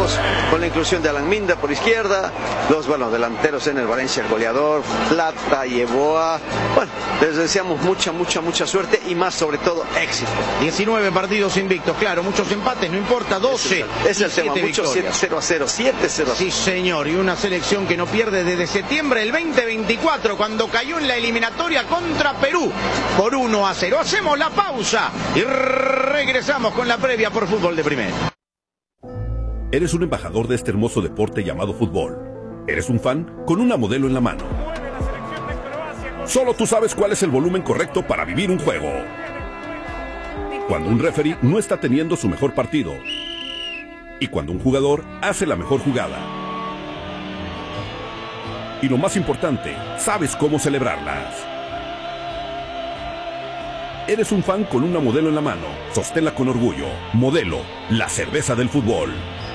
contamos con la inclusión de Alan Minda por izquierda, los delanteros en el Valencia, el goleador, Plata y Eboa. Bueno, les deseamos mucha suerte y más sobre todo éxito. 19 partidos invictos, claro, muchos empates, no importa, 12. Es el tema, muchos 7-0, 7-0. Sí, señor, y una selección que no pierde desde septiembre del 2024, cuando cayó en la eliminatoria contra Perú por 1-0. Hacemos la pausa y regresamos con la previa por Fútbol de Primera. Eres un embajador de este hermoso deporte llamado fútbol. Eres un fan con una modelo en la mano. Solo tú sabes cuál es el volumen correcto para vivir un juego. Cuando un referee no está teniendo su mejor partido. Y cuando un jugador hace la mejor jugada. Y lo más importante, sabes cómo celebrarlas. Eres un fan con una modelo en la mano. Sosténla con orgullo. Modelo, la cerveza del fútbol.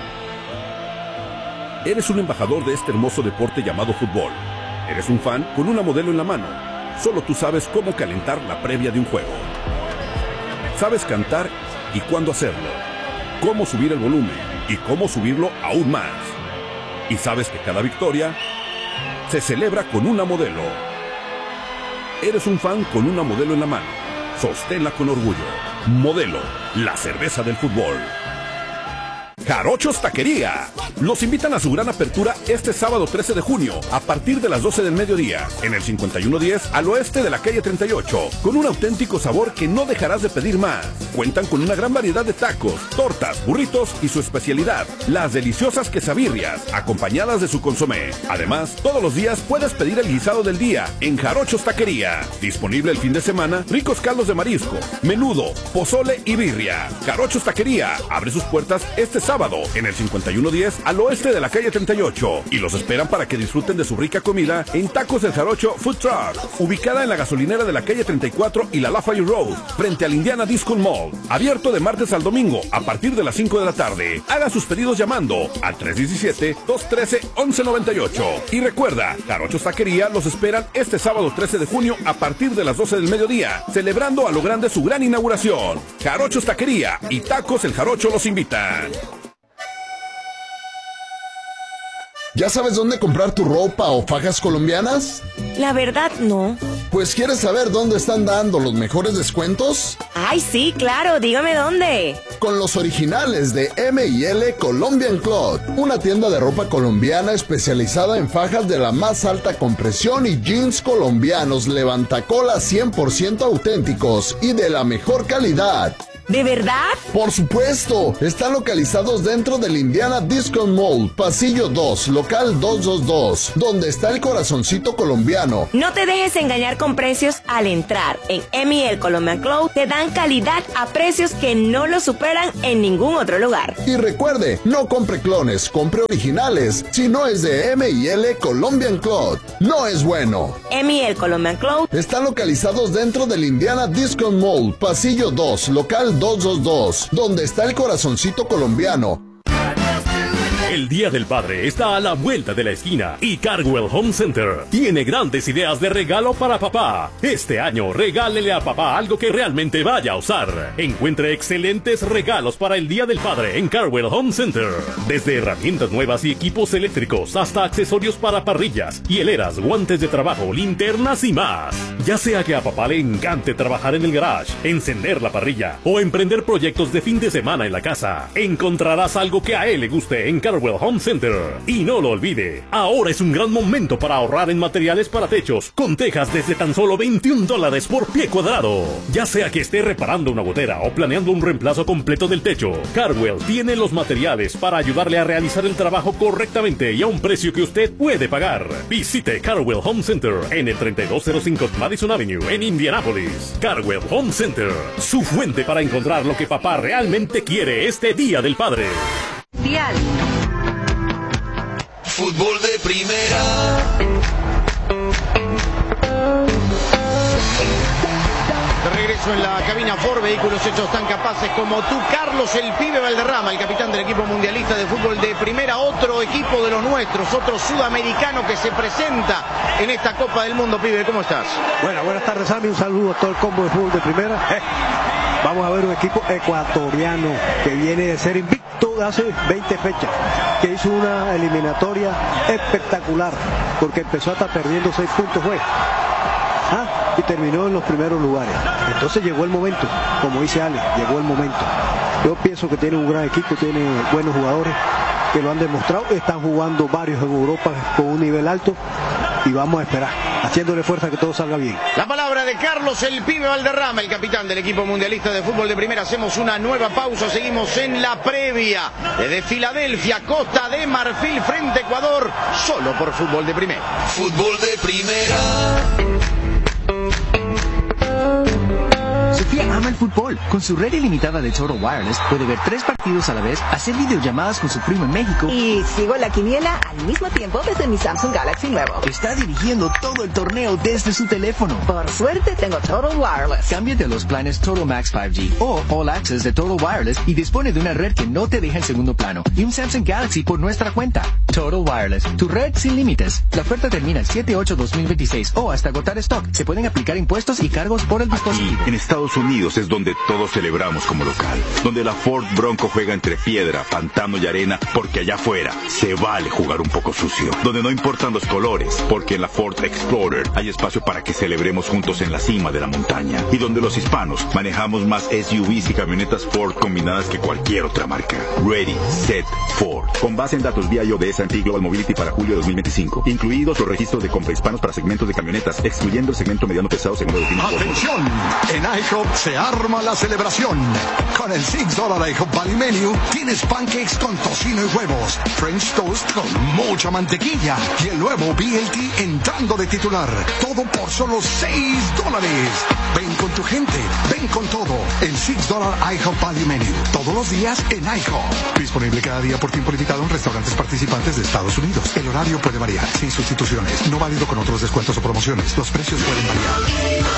Eres un embajador de este hermoso deporte llamado fútbol. Eres un fan con una modelo en la mano. Solo tú sabes cómo calentar la previa de un juego. Sabes cantar y cuándo hacerlo. Cómo subir el volumen y cómo subirlo aún más. Y sabes que cada victoria se celebra con una modelo. Eres un fan con una modelo en la mano. Sosténla con orgullo. Modelo, la cerveza del fútbol. Jarochos Taquería. Los invitan a su gran apertura este sábado 13 de junio a partir de las 12 del mediodía en el 5110 al oeste de la calle 38 con un auténtico sabor que no dejarás de pedir más. Cuentan con una gran variedad de tacos, tortas, burritos y su especialidad, las deliciosas quesabirrias acompañadas de su consomé. Además, todos los días puedes pedir el guisado del día en Jarochos Taquería. Disponible el fin de semana, ricos caldos de marisco, menudo, pozole y birria. Jarochos Taquería abre sus puertas este sábado en el 5110 al oeste de la calle 38 y los esperan para que disfruten de su rica comida en Tacos del Jarocho Food Truck, ubicada en la gasolinera de la calle 34 y la Lafayette Road, frente al Indiana Disco Mall, abierto de martes al domingo a partir de las 5 de la tarde. Haga sus pedidos llamando al 317-213-1198 y recuerda, Jarochos Taquería los esperan este sábado 13 de junio a partir de las 12 del mediodía, celebrando a lo grande su gran inauguración. Jarochos Taquería y Tacos el Jarocho los invitan. ¿Ya sabes dónde comprar tu ropa o fajas colombianas? La verdad, no. Pues, ¿quieres saber dónde están dando los mejores descuentos? Ay, sí, claro, dígame dónde. Con los originales de M&L Colombian Cloth, una tienda de ropa colombiana especializada en fajas de la más alta compresión y jeans colombianos levantacolas 100% auténticos y de la mejor calidad. ¿De verdad? Por supuesto, están localizados dentro del Indiana Disco Mall, pasillo 2, local 222, donde está el corazoncito colombiano. No te dejes engañar con precios al entrar. En M&L Colombian Cloth te dan calidad a precios que no lo superan en ningún otro lugar. Y recuerde, no compre clones, compre originales. Si no es de M&L Colombian Cloth, no es bueno. M&L Colombian Cloth están localizados dentro del Indiana Disco Mall, pasillo 2, local 222, donde está el corazoncito colombiano. El Día del Padre está a la vuelta de la esquina y Carwell Home Center tiene grandes ideas de regalo para papá. Este año regálele a papá algo que realmente vaya a usar. Encuentre excelentes regalos para el Día del Padre en Carwell Home Center. Desde herramientas nuevas y equipos eléctricos hasta accesorios para parrillas, hieleras, guantes de trabajo, linternas y más. Ya sea que a papá le encante trabajar en el garage, encender la parrilla o emprender proyectos de fin de semana en la casa, encontrarás algo que a él le guste en Carwell Home Center. Y no lo olvide, ahora es un gran momento para ahorrar en materiales para techos, con tejas desde tan solo $21 por pie cuadrado. Ya sea que esté reparando una gotera o planeando un reemplazo completo del techo, Carwell tiene los materiales para ayudarle a realizar el trabajo correctamente y a un precio que usted puede pagar. Visite Carwell Home Center en el 3205 Madison Avenue en Indianápolis. Carwell Home Center, su fuente para encontrar lo que papá realmente quiere este Día del Padre. Dial. Fútbol de Primera. De regreso en la cabina Ford, vehículos hechos tan capaces como tú, Carlos el Pibe Valderrama, el capitán del equipo mundialista de fútbol de primera, otro equipo de los nuestros, otro sudamericano que se presenta en esta Copa del Mundo. Pibe, ¿cómo estás? Bueno, buenas tardes, Sammy, un saludo a todo el combo de fútbol de primera. Vamos a ver un equipo ecuatoriano que viene de ser invicto de hace 20 fechas, que hizo una eliminatoria espectacular, porque empezó hasta perdiendo 6 puntos, y terminó en los primeros lugares. Entonces llegó el momento, como dice Ale, llegó el momento. Yo pienso que tiene un gran equipo, tiene buenos jugadores que lo han demostrado, están jugando varios en Europa con un nivel alto y vamos a esperar, haciéndole fuerza que todo salga bien. La palabra de Carlos el Pibe Valderrama, el capitán del equipo mundialista de fútbol de primera. Hacemos una nueva pausa, seguimos en la previa desde Filadelfia, Costa de Marfil frente a Ecuador, solo por fútbol de primera. Fútbol de primera. Sofía ama el fútbol. Con su red ilimitada de Total Wireless puede ver 3 partidos a la vez, hacer videollamadas con su primo en México. Y sigo la quiniela al mismo tiempo desde mi Samsung Galaxy nuevo. Está dirigiendo todo el torneo desde su teléfono. Por suerte tengo Total Wireless. Cámbiate a los planes Total Max 5G o All Access de Total Wireless y dispone de una red que no te deja en segundo plano y un Samsung Galaxy por nuestra cuenta. Total Wireless, tu red sin límites. La oferta termina el 7/8/2026 o hasta agotar stock. Se pueden aplicar impuestos y cargos por el dispositivo. En Estados Unidos es donde todos celebramos como local, donde la Ford Bronco juega entre piedra, pantano y arena, porque allá afuera se vale jugar un poco sucio, donde no importan los colores, porque en la Ford Explorer hay espacio para que celebremos juntos en la cima de la montaña, y donde los hispanos manejamos más SUVs y camionetas Ford combinadas que cualquier otra marca. Ready, Set, Ford. Con base en datos BIO de S&P Global Mobility para julio de 2025, incluidos los registros de compra hispanos para segmentos de camionetas, excluyendo el segmento mediano pesado según el ¡Atención! En IHOP se arma la celebración. Con el $6 IHOP Value Menu tienes pancakes con tocino y huevos, French toast con mucha mantequilla y el nuevo BLT entrando de titular. Todo por solo $6. Ven con tu gente, ven con todo. El $6 IHOP Value Menu. Todos los días en IHOP. Disponible cada día por tiempo limitado en restaurantes participantes de Estados Unidos. El horario puede variar, sin sustituciones. No válido con otros descuentos o promociones. Los precios pueden variar.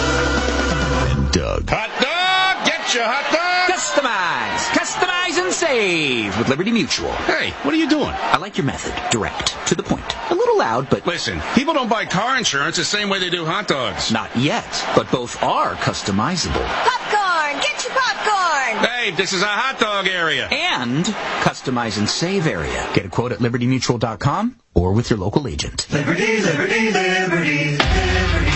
Doug. Hot dog! Get your hot dog! Customize and save with Liberty Mutual. Hey, what are you doing? I like your method. Direct. To the point. A little loud, but... Listen, people don't buy car insurance the same way they do hot dogs. Not yet, but both are customizable. Popcorn! Get your popcorn! Hey, this is a hot dog area. And customize and save area. Get a quote at libertymutual.com or with your local agent. Liberty, liberty, liberty, liberty.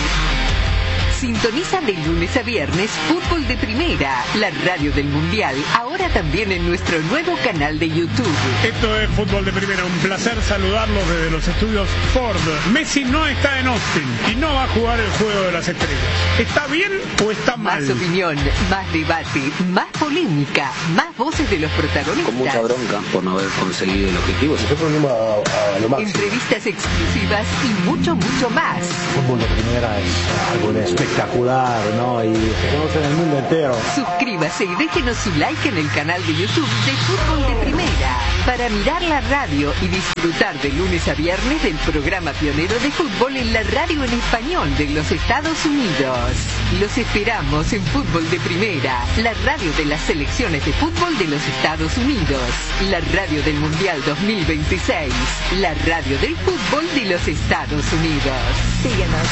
Sintoniza de lunes a viernes Fútbol de Primera, la radio del Mundial, ahora también en nuestro nuevo canal de YouTube. Esto es Fútbol de Primera, un placer saludarlos desde los estudios Ford. Messi no está en Austin y no va a jugar el Juego de las Estrellas. ¿Está bien o está mal? Más opinión, más debate, más polémica, más voces de los protagonistas. Con mucha bronca por no haber conseguido el objetivo. Ese problema a lo máximo. Entrevistas exclusivas y mucho, mucho más. Fútbol de Primera es algo espectacular, ¿no? Y se conoce en el mundo entero. Suscríbase y déjenos su like en el canal de YouTube de Fútbol de Primera para mirar la radio y disfrutar de lunes a viernes del programa pionero de fútbol en la radio en español de los Estados Unidos. Los esperamos en Fútbol de Primera, la radio de las selecciones de fútbol de los Estados Unidos, la radio del Mundial 2026, la radio del fútbol de los Estados Unidos. Síguenos.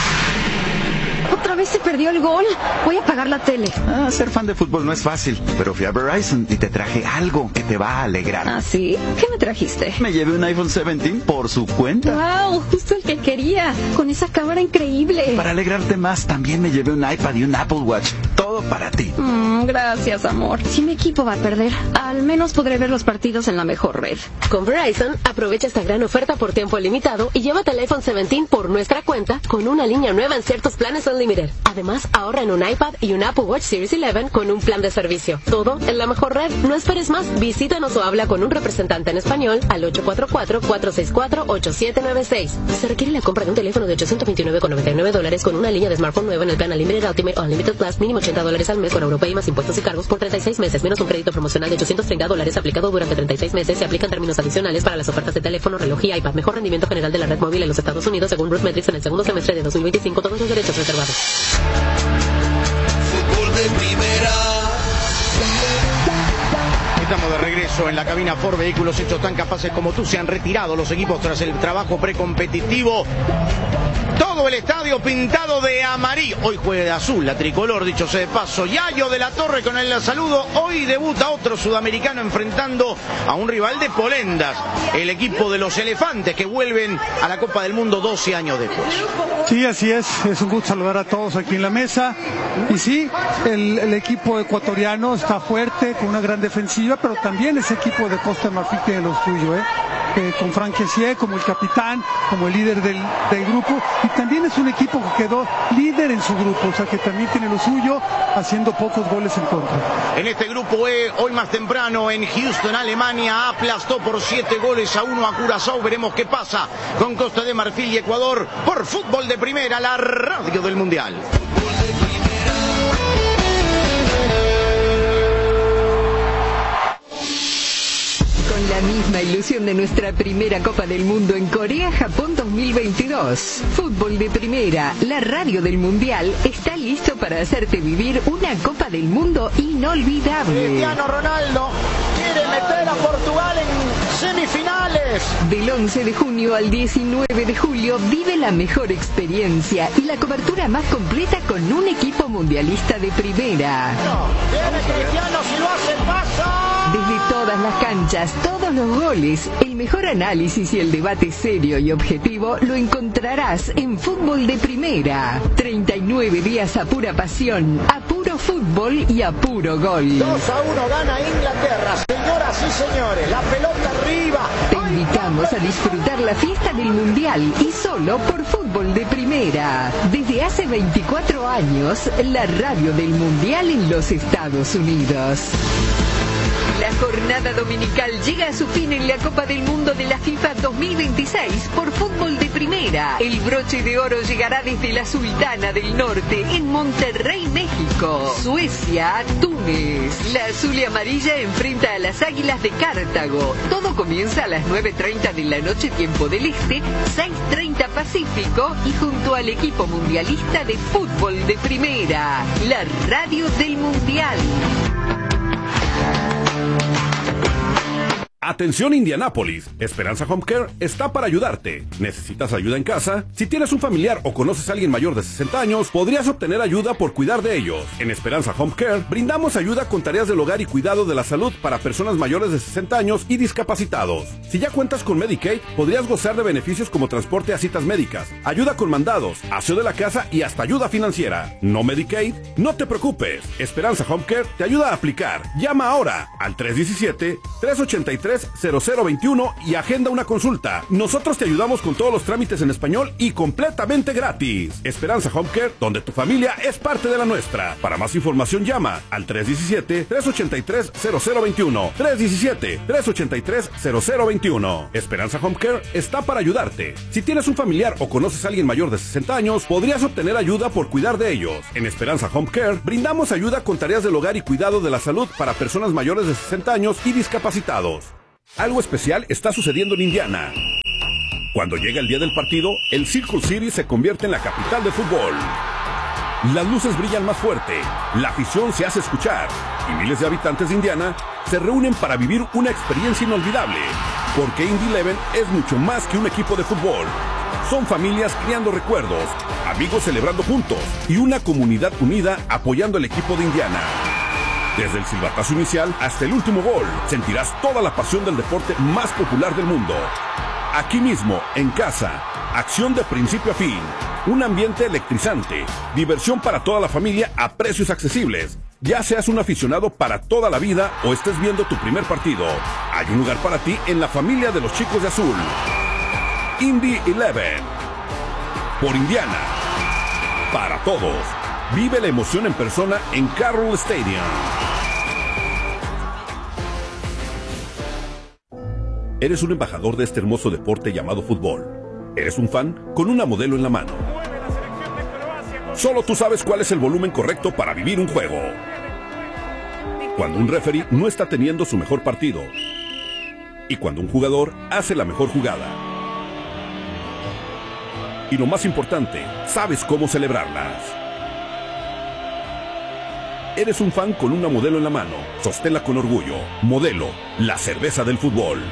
Otra vez se perdió el gol. Voy a apagar la tele. Ser fan de fútbol no es fácil, pero fui a Verizon y te traje algo que te va a alegrar. ¿Ah, sí? ¿Qué me trajiste? Me llevé un iPhone 17 por su cuenta. ¡Wow! Justo el que quería. Con esa cámara increíble. Para alegrarte más, también me llevé un iPad y un Apple Watch. Todo para ti. Gracias, amor. Si mi equipo va a perder, al menos podré ver los partidos en la mejor red. Con Verizon, aprovecha esta gran oferta por tiempo limitado y llévate el iPhone 17 por nuestra cuenta con una línea nueva en ciertos planes Unlimited. Además, ahorra en un iPad y un Apple Watch Series 11 con un plan de servicio. Todo en la mejor red. No esperes más. Visítanos o habla con un representante en español al 844-464-8796. Se requiere la compra de un teléfono de $829,99 con una línea de smartphone nueva en el plan Unlimited Ultimate o Unlimited Plus, mínimo $80 al mes con Europay más impuestos y cargos por 36 meses, menos un crédito promocional de $830 aplicado durante 36 meses. Se aplican términos adicionales para las ofertas de teléfono, reloj y iPad. Mejor rendimiento general de la red móvil en los Estados Unidos según Bruce Metrics en el segundo semestre de 2025. Todos los derechos reservados. Fútbol de Primera. Estamos de regreso en la cabina Ford. Vehículos hechos tan capaces como tú. Se han retirado los equipos tras el trabajo precompetitivo. Todo el estadio pintado de amarillo. Hoy juega de azul, la tricolor, dicho sea de paso. Yayo de la Torre con el saludo. Hoy debuta otro sudamericano enfrentando a un rival de Polendas. El equipo de los elefantes que vuelven a la Copa del Mundo 12 años después. Sí, así es. Es un gusto saludar a todos aquí en la mesa. Y sí, el equipo ecuatoriano está fuerte, con una gran defensiva, pero también ese equipo de Costa de Marfil tiene lo suyo, con Franck Kessié como el capitán, como el líder del grupo, y también es un equipo que quedó líder en su grupo, o sea que también tiene lo suyo, haciendo pocos goles en contra. En este grupo E, hoy más temprano en Houston, Alemania, aplastó por 7-1 a Curazao. Veremos qué pasa con Costa de Marfil y Ecuador por Fútbol de Primera, la radio del Mundial. Con la misma ilusión de nuestra primera Copa del Mundo en Corea-Japón 2022. Fútbol de Primera, la radio del Mundial, está listo para hacerte vivir una Copa del Mundo inolvidable. Cristiano Ronaldo quiere meter a Portugal en semifinales. Del 11 de junio al 19 de julio vive la mejor experiencia y la cobertura más completa con un equipo mundialista de primera. Viene Cristiano, si lo hace pasa. Desde todas las canchas, todos los goles, el mejor análisis y el debate serio y objetivo lo encontrarás en Fútbol de Primera. 39 días a pura pasión, a puro fútbol y a puro gol. 2-1 gana Inglaterra, señoras y señores, la pelota arriba. Te invitamos a disfrutar la fiesta del Mundial y solo por Fútbol de Primera. Desde hace 24 años, la radio del Mundial en los Estados Unidos. La jornada dominical llega a su fin en la Copa del Mundo de la FIFA 2026 por Fútbol de Primera. El broche de oro llegará desde la Sultana del Norte en Monterrey, México. Suecia, Túnez. La azul y amarilla enfrenta a las Águilas de Cartago. Todo comienza a las 9:30 de la noche, tiempo del Este, 6:30 Pacífico, y junto al equipo mundialista de Fútbol de Primera, la radio del Mundial. Atención Indianápolis, Esperanza Home Care está para ayudarte. ¿Necesitas ayuda en casa? Si tienes un familiar o conoces a alguien mayor de 60 años, podrías obtener ayuda por cuidar de ellos. En Esperanza Home Care brindamos ayuda con tareas del hogar y cuidado de la salud para personas mayores de 60 años y discapacitados. Si ya cuentas con Medicaid, podrías gozar de beneficios como transporte a citas médicas, ayuda con mandados, aseo de la casa y hasta ayuda financiera. ¿No Medicaid? No te preocupes. Esperanza Home Care te ayuda a aplicar. Llama ahora al 317-383-0021 y agenda una consulta. Nosotros te ayudamos con todos los trámites en español y completamente gratis. Esperanza Home Care, donde tu familia es parte de la nuestra. Para más información llama al 317-383-0021. 317-383-0021. Esperanza Home Care está para ayudarte. Si tienes un familiar o conoces a alguien mayor de 60 años, podrías obtener ayuda por cuidar de ellos. En Esperanza Home Care brindamos ayuda con tareas del hogar y cuidado de la salud para personas mayores de 60 años y discapacitados. Algo especial está sucediendo en Indiana. Cuando llega el día del partido, el Circle City se convierte en la capital de fútbol. Las luces brillan más fuerte, la afición se hace escuchar y miles de habitantes de Indiana se reúnen para vivir una experiencia inolvidable. Porque Indy 11 es mucho más que un equipo de fútbol. Son familias creando recuerdos, amigos celebrando juntos y una comunidad unida apoyando al equipo de Indiana. Desde el silbatazo inicial hasta el último gol, sentirás toda la pasión del deporte más popular del mundo. Aquí mismo, en casa, acción de principio a fin, un ambiente electrizante, diversión para toda la familia a precios accesibles. Ya seas un aficionado para toda la vida o estés viendo tu primer partido, hay un lugar para ti en la familia de los chicos de azul. Indy 11. Por Indiana. Para todos. Vive la emoción en persona en Carroll Stadium. Eres un embajador de este hermoso deporte llamado fútbol. Eres un fan con una modelo en la mano. Solo tú sabes cuál es el volumen correcto para vivir un juego. Cuando un referee no está teniendo su mejor partido. Y cuando un jugador hace la mejor jugada. Y lo más importante, sabes cómo celebrarlas. Eres un fan con una Modelo en la mano. Sosténla con orgullo. Modelo, la cerveza del fútbol.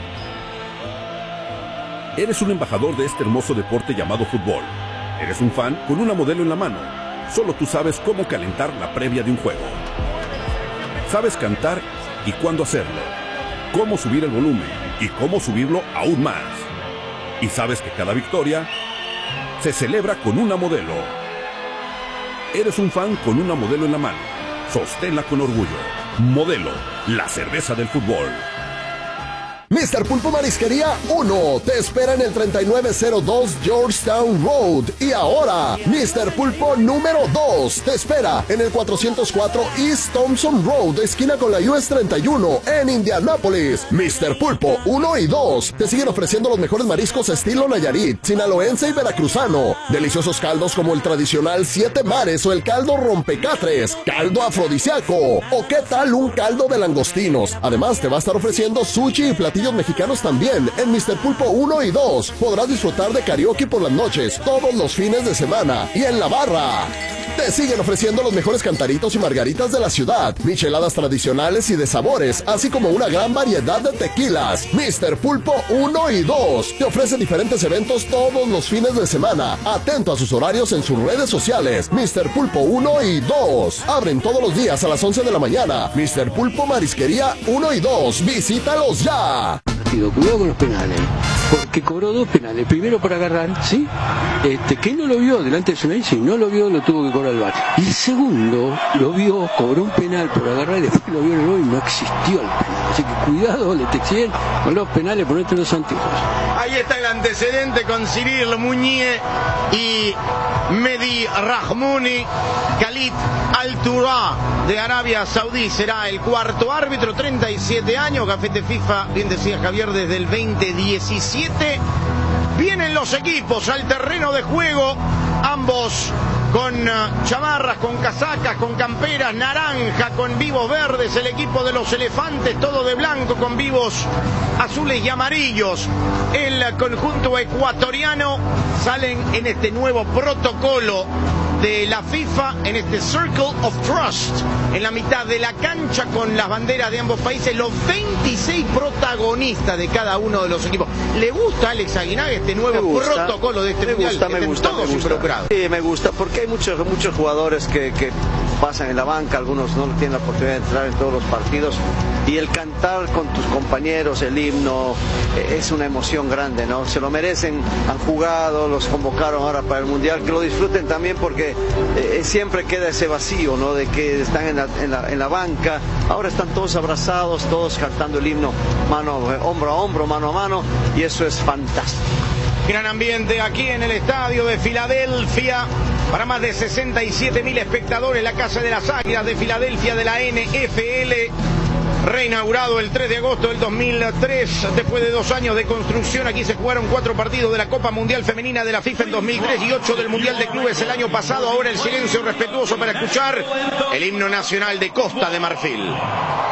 Eres un embajador de este hermoso deporte llamado fútbol. Eres un fan con una Modelo en la mano. Solo tú sabes cómo calentar la previa de un juego. Sabes cantar y cuándo hacerlo. Cómo subir el volumen y cómo subirlo aún más. Y sabes que cada victoria se celebra con una Modelo. Eres un fan con una Modelo en la mano. Sosténla con orgullo. Modelo, la cerveza del fútbol. Mr. Pulpo Marisquería 1 te espera en el 3902 Georgetown Road. Y ahora, Mr. Pulpo número 2 te espera en el 404 East Thompson Road, esquina con la US 31 en Indianápolis. Mr. Pulpo 1 y 2 te siguen ofreciendo los mejores mariscos estilo Nayarit, sinaloense y veracruzano. Deliciosos caldos como el tradicional 7 mares o el caldo rompecatres, caldo afrodisíaco o qué tal un caldo de langostinos. Además te va a estar ofreciendo sushi y platillos mexicanos también en Mr. Pulpo 1 y 2. Podrás disfrutar de karaoke por las noches, todos los fines de semana y en la barra. Te siguen ofreciendo los mejores cantaritos y margaritas de la ciudad, micheladas tradicionales y de sabores, así como una gran variedad de tequilas. Mr. Pulpo 1 y 2 te ofrece diferentes eventos todos los fines de semana. Atento a sus horarios en sus redes sociales. Mr. Pulpo 1 y 2 abren todos los días a las 11 de la mañana. Mr. Pulpo Marisquería 1 y 2. Visítalos ya. Cuidado con los penales, porque cobró 2 penales. Primero para agarrar, ¿sí? Que no lo vio delante de su nariz, y no lo vio, lo tuvo que cobrar el VAR. Y el segundo lo vio, cobró un penal por agarrar y después lo vio en el gol y no existió el penal. Así que cuidado, le texten con los penales, ponete los anteojos. Ahí está el antecedente con Cyril Mounier y Mehdi Rahmouni. Khalid Al-Toura de Arabia Saudí será el cuarto árbitro, 37 años, gafete FIFA, bien decía Javier, desde el 2017. Vienen los equipos al terreno de juego, ambos con chamarras, con casacas, con camperas naranja, con vivos verdes, el equipo de los elefantes todo de blanco con vivos azules y amarillos. El conjunto ecuatoriano salen en este nuevo protocolo de la FIFA, en este Circle of Trust, en la mitad de la cancha con las banderas de ambos países, los 26 protagonistas de cada uno de los equipos. ¿Le gusta a Alex Aguinaga este nuevo protocolo de este mundial? Me gusta. Sí, me gusta, porque hay muchos jugadores que pasan en la banca, algunos no tienen la oportunidad de entrar en todos los partidos, y el cantar con tus compañeros el himno es una emoción grande, ¿no? Se lo merecen, han jugado, los convocaron ahora para el mundial, que lo disfruten también, porque siempre queda ese vacío, ¿no? De que están en la banca, ahora están todos abrazados, todos cantando el himno hombro a hombro, mano a mano, y eso es fantástico. Gran ambiente aquí en el estadio de Filadelfia para más de 67.000 espectadores, la Casa de las Águilas de Filadelfia de la NFL. Reinaugurado el 3 de agosto del 2003, después de 2 años de construcción. Aquí se jugaron 4 partidos de la Copa Mundial Femenina de la FIFA en 2003 y 8 del Mundial de Clubes el año pasado. Ahora el silencio respetuoso para escuchar el himno nacional de Costa de Marfil.